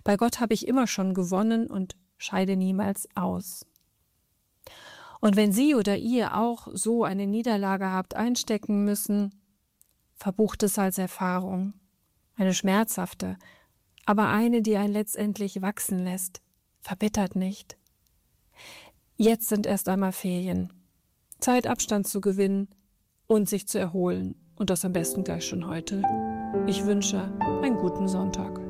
Bei Gott habe ich immer schon gewonnen und scheide niemals aus. Und wenn Sie oder ihr auch so eine Niederlage habt einstecken müssen, verbucht es als Erfahrung, eine schmerzhafte, aber eine, die einen letztendlich wachsen lässt, verbittert nicht. Jetzt sind erst einmal Ferien, Zeit Abstand zu gewinnen und sich zu erholen und das am besten gleich schon heute. Ich wünsche einen guten Sonntag.